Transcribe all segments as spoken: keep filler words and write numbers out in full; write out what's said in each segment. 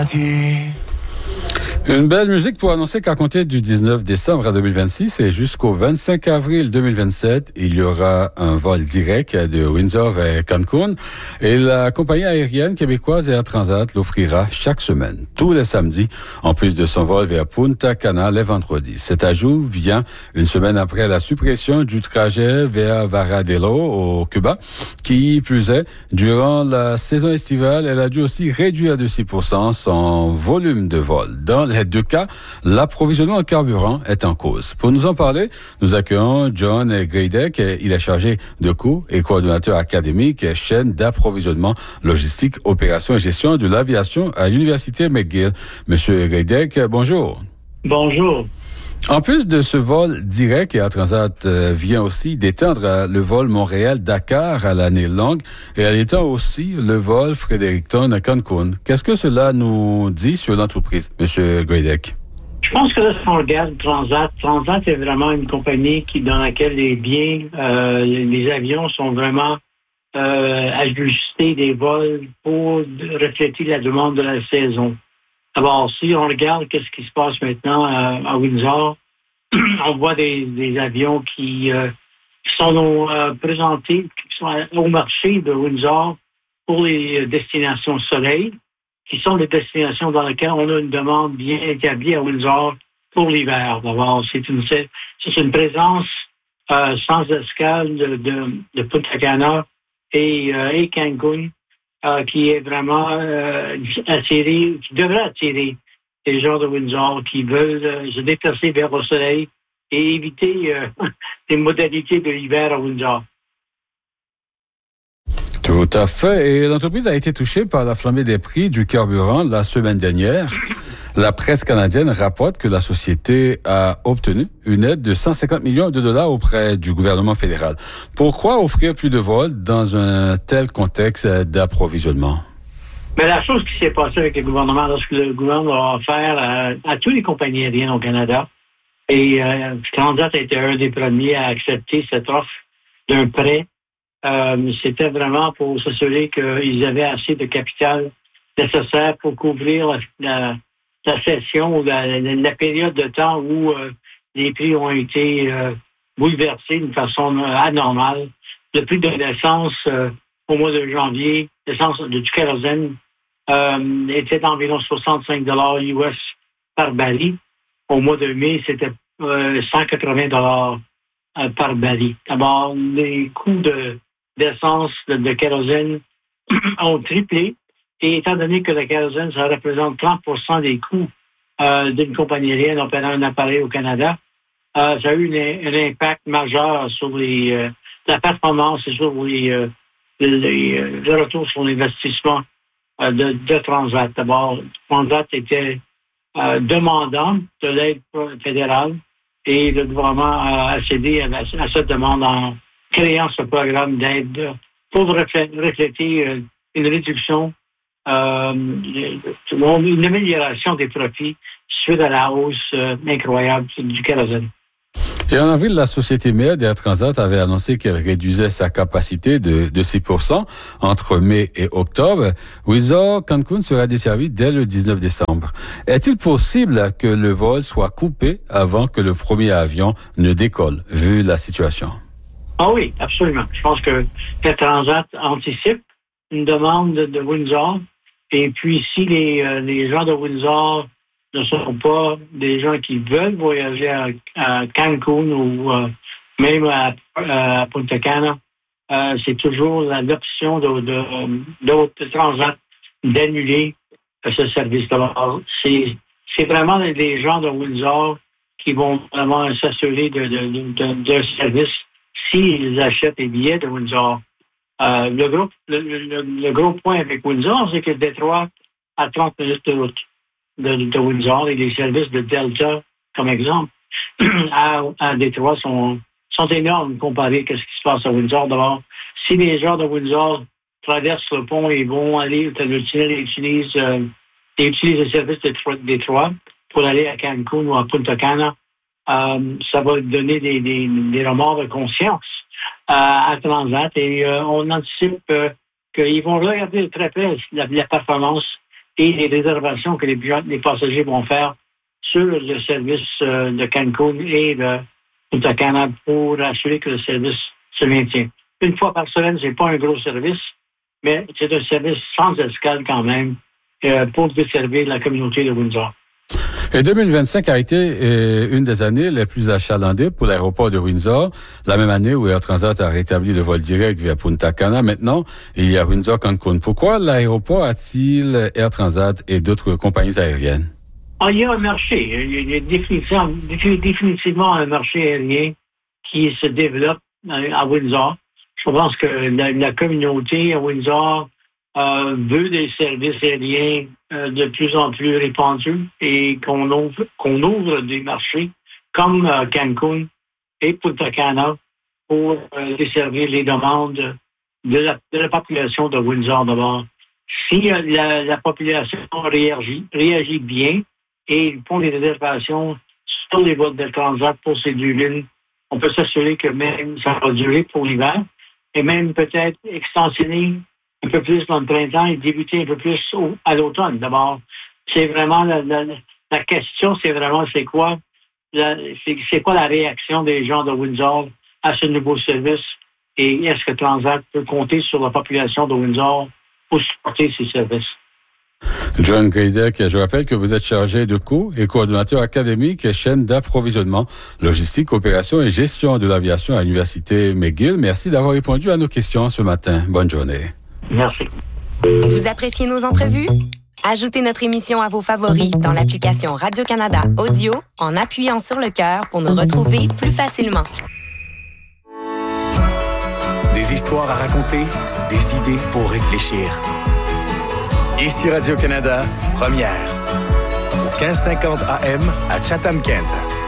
Une belle musique pour annoncer qu'à compter du dix-neuf décembre deux mille vingt-six et jusqu'au vingt-cinq avril deux mille vingt-sept, il y aura un vol direct de Windsor vers Cancun et la compagnie aérienne québécoise Air Transat l'offrira chaque semaine, tous les samedis, en plus de son vol vers Punta Cana les vendredis. Cet ajout vient une semaine après la suppression du trajet vers Varadero au Cuba, qui plus est, durant la saison estivale, elle a dû aussi réduire de six pour cent son volume de vol. Dans les deux cas, l'approvisionnement en carburant est en cause. Pour nous en parler, nous accueillons John Greidek. Il est chargé de coûts et coordonnateur académique chaîne d'approvisionnement logistique, opération et gestion de l'aviation à l'Université McGill. Monsieur Greidek, bonjour. Bonjour. En plus de ce vol direct, Air Transat vient aussi d'étendre le vol Montréal-Dakar à l'année longue et elle étend aussi le vol Fredericton à Cancun. Qu'est-ce que cela nous dit sur l'entreprise, M. Greidek? Je pense que là, si on regarde Transat, Transat est vraiment une compagnie qui, dans laquelle les biens, euh, les avions sont vraiment euh, ajustés des vols pour refléter la demande de la saison. D'abord, si on regarde qu'est-ce qui se passe maintenant à, à Windsor, on voit des, des avions qui, euh, qui sont euh, présentés, qui sont au marché de Windsor pour les destinations soleil, qui sont des destinations dans lesquelles on a une demande bien établie à Windsor pour l'hiver. D'abord, c'est une, c'est une présence euh, sans escale de, de, de Punta Cana et, euh, et Cancun. Euh, qui est vraiment euh, attiré, qui devrait attirer les gens de Windsor qui veulent euh, se déplacer vers le soleil et éviter euh, les modalités de l'hiver à Windsor. Tout à fait. Et l'entreprise a été touchée par la flambée des prix du carburant la semaine dernière. La presse canadienne rapporte que la société a obtenu une aide de cent cinquante millions de dollars auprès du gouvernement fédéral. Pourquoi offrir plus de vols dans un tel contexte d'approvisionnement? Mais la chose qui s'est passée avec le gouvernement, lorsque le gouvernement a offert à, à toutes les compagnies aériennes au Canada, et euh, Transat a été un des premiers à accepter cette offre d'un prêt, euh, c'était vraiment pour s'assurer qu'ils avaient assez de capital nécessaire pour couvrir la, la la session, la, la, la période de temps où euh, les prix ont été euh, bouleversés d'une façon euh, anormale. Le prix de l'essence euh, au mois de janvier, l'essence du kérosène euh, était d'environ soixante-cinq dollars U S par baril. Au mois de mai, c'était euh, cent quatre-vingts dollars euh, par baril. D'abord, les coûts de, d'essence, de, de kérosène ont triplé. Et étant donné que le kérosène, ça représente trente pour cent des coûts euh, d'une compagnie aérienne opérant un appareil au Canada, euh, ça a eu une, un impact majeur sur les, euh, la performance et sur les, euh, les, euh, le retour sur l'investissement euh, de, de Transat. D'abord, Transat était euh, demandant de l'aide fédérale et le gouvernement a accédé à, à cette demande en créant ce programme d'aide pour refléter euh, une réduction Euh, une amélioration des profits suite à la hausse euh, incroyable du kérosène. Et en avril, la société mère d'Air Transat avait annoncé qu'elle réduisait sa capacité de, de six pour cent entre mai et octobre. Windsor Cancun sera desservi dès le dix-neuf décembre. Est-il possible que le vol soit coupé avant que le premier avion ne décolle, vu la situation? Ah oui, absolument. Je pense que Air Transat anticipe une demande de, de Windsor. Et puis, si les, euh, les gens de Windsor ne sont pas des gens qui veulent voyager à, à Cancun ou euh, même à, à Punta Cana, euh, c'est toujours l'option de, de, d'autres Transat d'annuler ce service-là. C'est, c'est vraiment des gens de Windsor qui vont vraiment s'assurer de, de, de, de, de service s'ils achètent des billets de Windsor. Euh, le, gros, le, le, le gros point avec Windsor, c'est que Détroit a trente minutes de route de, de Windsor et les services de Delta, comme exemple, à, à Détroit sont, sont énormes comparés à ce qui se passe à Windsor. D'abord, si les gens de Windsor traversent le pont et vont aller au tunnel et utilisent, euh, et utilisent les services de Détroit pour aller à Cancun ou à Punta Cana, Euh, ça va donner des, des, des remords de conscience euh, à Transat et euh, on anticipe euh, qu'ils vont regarder de très près la, la performance et les réservations que les, les passagers vont faire sur le service euh, de Cancun et de Punta Cana pour assurer que le service se maintient. Une fois par semaine, c'est pas un gros service, mais c'est un service sans escale quand même euh, pour desservir la communauté de Windsor. Et deux mille vingt-cinq a été euh, une des années les plus achalandées pour l'aéroport de Windsor. La même année où Air Transat a rétabli le vol direct via Punta Cana. Maintenant, il y a Windsor-Cancun. Pourquoi l'aéroport a-t-il Air Transat et d'autres compagnies aériennes? Ah, il y a un marché. Il y a définitivement, définitivement un marché aérien qui se développe à Windsor. Je pense que la, la communauté à Windsor euh, veut des services aériens euh, de plus en plus répandus et qu'on ouvre, qu'on ouvre des marchés comme euh, Cancun et Punta Cana pour euh, desservir les demandes de la, de la population de Windsor d'abord. Si euh, la, la population réagit, réagit bien et font des réservations sur les vols de Transat pour ces deux lignes, on peut s'assurer que même ça va durer pour l'hiver et même peut-être extensionner un peu plus dans le printemps et débuter un peu plus au, à l'automne. D'abord, c'est vraiment la, la, la question, c'est vraiment c'est quoi la, c'est, c'est quoi la réaction des gens de Windsor à ce nouveau service et est-ce que Transat peut compter sur la population de Windsor pour supporter ces services? John Gaydek, je rappelle que vous êtes chargé de coûts et coordonnateur académique et chaîne d'approvisionnement, logistique, opération et gestion de l'aviation à l'Université McGill. Merci d'avoir répondu à nos questions ce matin. Bonne journée. Merci. Vous appréciez nos entrevues? Ajoutez notre émission à vos favoris dans l'application Radio-Canada Audio en appuyant sur le cœur pour nous retrouver plus facilement. Des histoires à raconter, des idées pour réfléchir. Ici Radio-Canada, première. Au quinze cinquante A M à Chatham-Kent.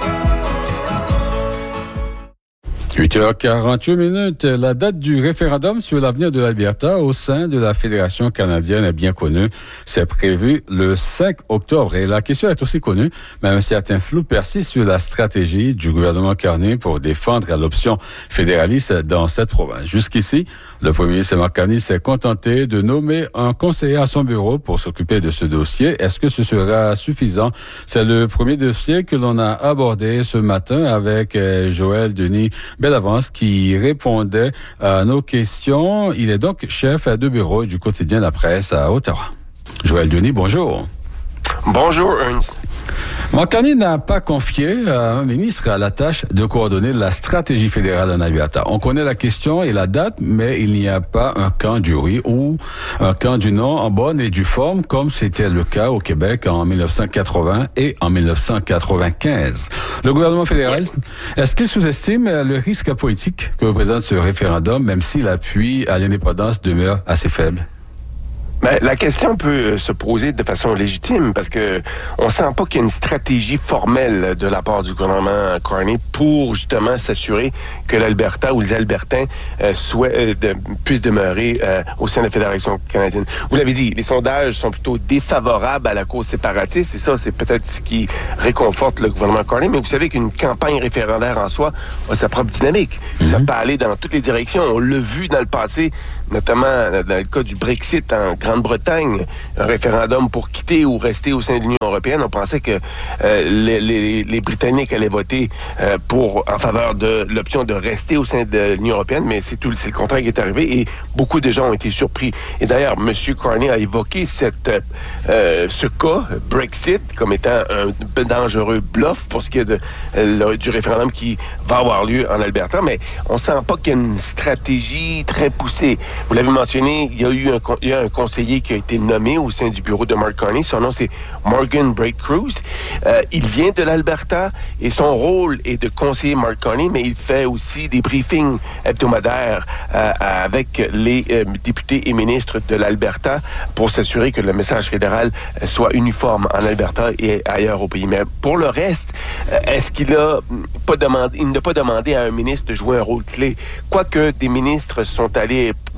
huit heures quarante-huit minutes. La date du référendum sur l'avenir de l'Alberta au sein de la Fédération canadienne est bien connue. C'est prévu le cinq octobre. Et la question est aussi connue, mais un certain flou persiste sur la stratégie du gouvernement Carney pour défendre l'option fédéraliste dans cette province. Jusqu'ici, le premier ministre Mark Carney s'est contenté de nommer un conseiller à son bureau pour s'occuper de ce dossier. Est-ce que ce sera suffisant? C'est le premier dossier que l'on a abordé ce matin avec Joël Denis Bellavance qui répondait à nos questions. Il est donc chef de bureau du quotidien La Presse à Ottawa. Joël Denis, bonjour. Bonjour, Ernst. Mark Carney n'a pas confié à un ministre à la tâche de coordonner la stratégie fédérale en Alberta. On connaît la question et la date, mais il n'y a pas un camp du oui ou un camp du non en bonne et due forme, comme c'était le cas au Québec en dix-neuf cent quatre-vingts et en dix-neuf cent quatre-vingt-quinze. Le gouvernement fédéral, est-ce qu'il sous-estime le risque politique que représente ce référendum, même si l'appui à l'indépendance demeure assez faible? Ben, la question peut se poser de façon légitime parce que on sent pas qu'il y a une stratégie formelle de la part du gouvernement Carney pour justement s'assurer que l'Alberta ou les Albertains euh, soient, euh, de, puissent demeurer euh, au sein de la Fédération canadienne. Vous l'avez dit, les sondages sont plutôt défavorables à la cause séparatiste et ça, c'est peut-être ce qui réconforte le gouvernement Carney, mais vous savez qu'une campagne référendaire en soi a sa propre dynamique. Mm-hmm. Ça peut aller dans toutes les directions. On l'a vu dans le passé, notamment dans le cas du Brexit en Grande-Bretagne, un référendum pour quitter ou rester au sein de l'Union européenne. On pensait que euh, les, les, les Britanniques allaient voter euh, pour, en faveur de l'option de rester au sein de l'Union européenne, mais c'est tout, c'est le contraire qui est arrivé et beaucoup de gens ont été surpris. Et d'ailleurs, M. Carney a évoqué cette, euh, ce cas, Brexit, comme étant un peu dangereux bluff pour ce qui est de, euh, du référendum qui va avoir lieu en Alberta, mais on sent pas qu'il y a une stratégie très poussée. Vous l'avez mentionné, il y a eu un, il y a un conseiller qui a été nommé au sein du bureau de Mark Carney. Son nom, c'est Morgan Breakcrews. Euh, il vient de l'Alberta et son rôle est de conseiller Mark Carney, mais il fait aussi des briefings hebdomadaires euh, avec les euh, députés et ministres de l'Alberta pour s'assurer que le message fédéral euh, soit uniforme en Alberta et ailleurs au pays. Mais pour le reste, euh, est-ce qu'il a pas demandé, il n'a pas demandé à un ministre de jouer un rôle clé? Quoique des ministres sont allés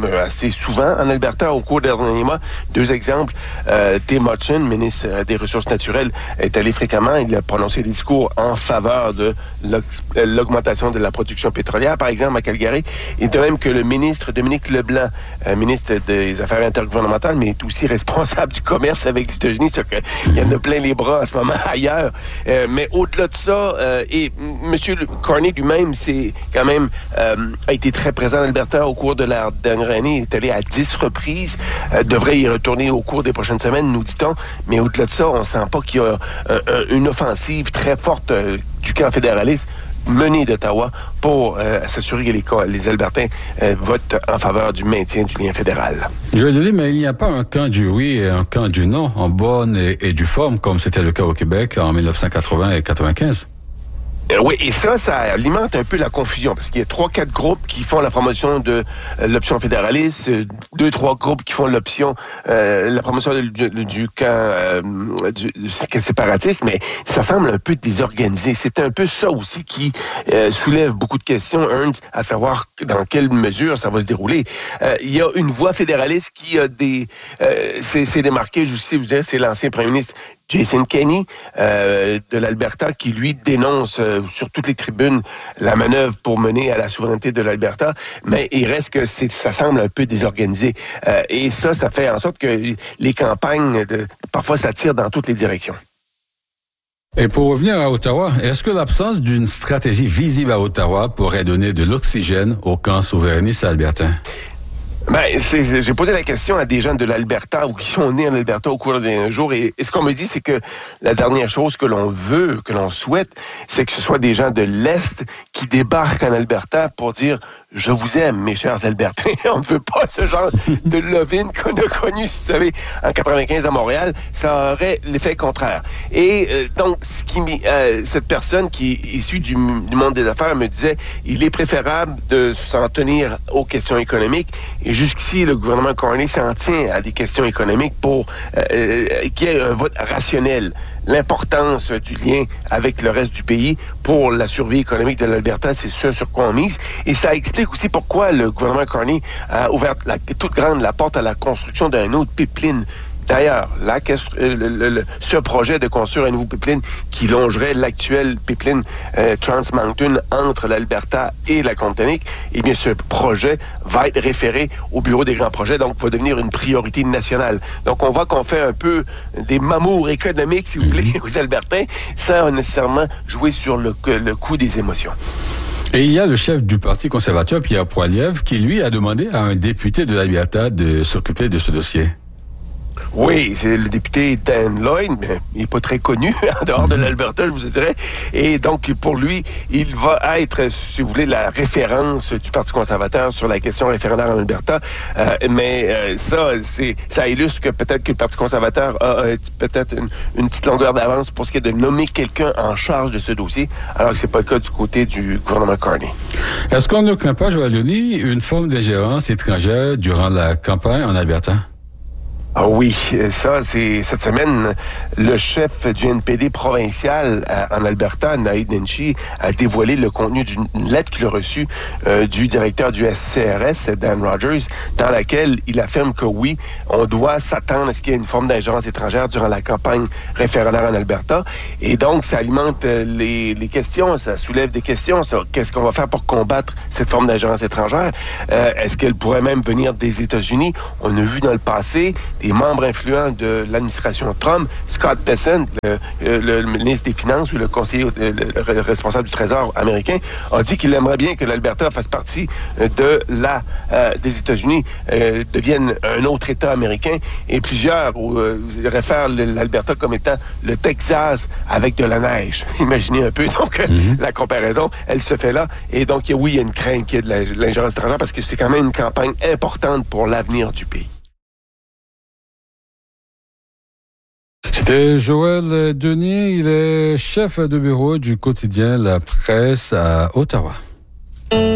assez souvent en Alberta au cours des derniers mois. Deux exemples. Euh, Tim Hodgson, ministre des Ressources naturelles, est allé fréquemment. Il a prononcé des discours en faveur de l'augmentation de la production pétrolière, par exemple, à Calgary. Et de même que le ministre Dominique Leblanc, euh, ministre des Affaires intergouvernementales, mais est aussi responsable du commerce avec les États-Unis. C'est qu'il y en a plein les bras en ce moment ailleurs. Euh, mais au-delà de ça, euh, et M. Carney lui-même, c'est quand même euh, a été très présent en Alberta au cours de la dernière année. Il est allé à dix reprises. Euh, devrait y retourner au cours des prochaines semaines, nous dit-on. Mais au-delà de ça, on ne sent pas qu'il y a euh, une offensive très forte euh, du camp fédéraliste menée d'Ottawa pour euh, s'assurer que les, les Albertains euh, votent en faveur du maintien du lien fédéral. Je vais le dire, mais il n'y a pas un camp du oui et un camp du non en bonne et, et due forme, comme c'était le cas au Québec en dix-neuf cent quatre-vingts et quatre-vingt-quinze. Euh, oui, et ça, ça alimente un peu la confusion, parce qu'il y a trois, quatre groupes qui font la promotion de euh, l'option fédéraliste, euh, deux, trois groupes qui font l'option, euh, la promotion du, du, du camp euh, du, du séparatiste, mais ça semble un peu désorganisé. C'est un peu ça aussi qui euh, soulève beaucoup de questions, Ernst, à savoir dans quelle mesure ça va se dérouler. Euh, il y a une voix fédéraliste qui a des... Euh, c'est, c'est démarqué, je sais, vous dire, c'est l'ancien premier ministre Jason Kenney euh, de l'Alberta qui, lui, dénonce euh, sur toutes les tribunes la manœuvre pour mener à la souveraineté de l'Alberta, mais il reste que c'est, ça semble un peu désorganisé. Euh, et ça, ça fait en sorte que les campagnes, de, parfois, ça tire dans toutes les directions. Et pour revenir à Ottawa, est-ce que l'absence d'une stratégie visible à Ottawa pourrait donner de l'oxygène au camp souverainiste albertain? Ben, c'est, j'ai posé la question à des gens de l'Alberta ou qui sont nés en Alberta au cours des jours et, et ce qu'on me dit, c'est que la dernière chose que l'on veut, que l'on souhaite, c'est que ce soit des gens de l'Est qui débarquent en Alberta pour dire « Je vous aime, mes chers Albertains ». On ne veut pas ce genre de love-in qu'on a connu, vous savez, en quatre-vingt-quinze à Montréal. Ça aurait l'effet contraire. Et euh, donc, ce qui, euh, cette personne qui est issue du, du monde des affaires me disait « Il est préférable de s'en tenir aux questions économiques ». Et jusqu'ici, le gouvernement Carney s'en tient à des questions économiques pour euh, qu'il y ait un vote rationnel. L'importance du lien avec le reste du pays pour la survie économique de l'Alberta, c'est ce sur quoi on mise. Et ça explique aussi pourquoi le gouvernement Carney a ouvert la, toute grande la porte à la construction d'un autre pipeline. D'ailleurs, la, le, le, le, ce projet de construire un nouveau pipeline qui longerait l'actuel pipeline euh, Trans Mountain entre l'Alberta et la Colombie-Britannique, eh bien, ce projet va être référé au bureau des grands projets, donc va devenir une priorité nationale. Donc, on voit qu'on fait un peu des mamours économiques, si vous voulez, aux Albertains, sans nécessairement jouer sur le, le coup des émotions. Et il y a le chef du Parti conservateur, Pierre Poilievre, qui, lui, a demandé à un député de l'Alberta de s'occuper de ce dossier. Oui, c'est le député Dan Lloyd, mais il n'est pas très connu en dehors de l'Alberta, je vous dirais. Et donc, pour lui, il va être, si vous voulez, la référence du Parti conservateur sur la question référendaire en Alberta. Euh, mais euh, ça, c'est, ça illustre que peut-être que le Parti conservateur a euh, peut-être une, une petite longueur d'avance pour ce qui est de nommer quelqu'un en charge de ce dossier, alors que ce n'est pas le cas du côté du gouvernement Carney. Est-ce qu'on ne craint pas, Joël Denis, une forme d'ingérence étrangère durant la campagne en Alberta? Ah oui, ça, c'est cette semaine, le chef du N P D provincial à, en Alberta, Naheed Nenshi, a dévoilé le contenu d'une lettre qu'il a reçue euh, du directeur du S C R S, Dan Rogers, dans laquelle il affirme que oui, on doit s'attendre à ce qu'il y ait une forme d'ingérence étrangère durant la campagne référendaire en Alberta. Et donc, ça alimente les, les questions, ça soulève des questions. Ça, qu'est-ce qu'on va faire pour combattre cette forme d'ingérence étrangère? Euh, est-ce qu'elle pourrait même venir des États-Unis? On a vu dans le passé des membres influents de l'administration Trump, Scott Bessent, le, le, le ministre des Finances ou le conseiller le, le responsable du Trésor américain, a dit qu'il aimerait bien que l'Alberta fasse partie de la euh, des États-Unis, euh, devienne un autre État américain. Et plusieurs euh, réfèrent l'Alberta comme étant le Texas avec de la neige. Imaginez un peu, donc, mm-hmm. la comparaison, elle se fait là. Et donc, oui, il y a une crainte qu'il y ait de l'ingérence étrangère parce que c'est quand même une campagne importante pour l'avenir du pays. C'était Joël Denis, il est chef de bureau du quotidien La Presse à Ottawa.